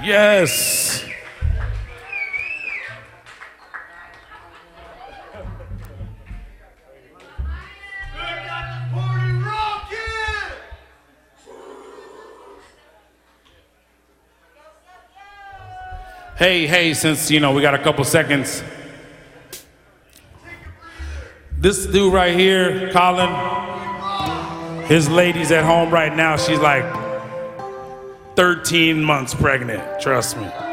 Yes. Hey, since, we got a couple seconds. This dude right here, Colin, his lady's at home right now. She's like 13 months pregnant, trust me.